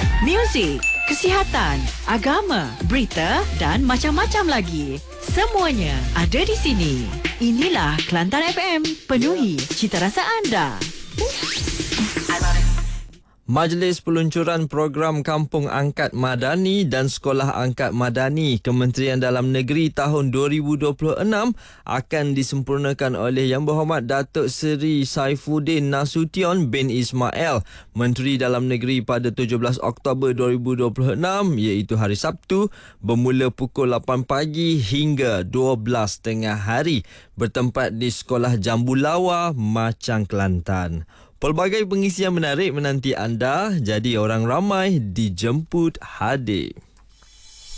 Muzik, kesihatan, agama, berita dan macam-macam lagi. Semuanya ada di sini. Inilah Kelantan FM, penuhi cita rasa anda. Majlis Peluncuran Program Kampung Angkat Madani dan Sekolah Angkat Madani Kementerian Dalam Negeri tahun 2026 akan disempurnakan oleh Yang Berhormat Datuk Seri Saifuddin Nasution bin Ismail, Menteri Dalam Negeri pada 17 Oktober 2026 iaitu hari Sabtu bermula pukul 8 pagi hingga 12 tengah hari bertempat di Sekolah Jambu Lawa, Machang, Kelantan. Pelbagai pengisian menarik menanti anda, jadi orang ramai dijemput hadir.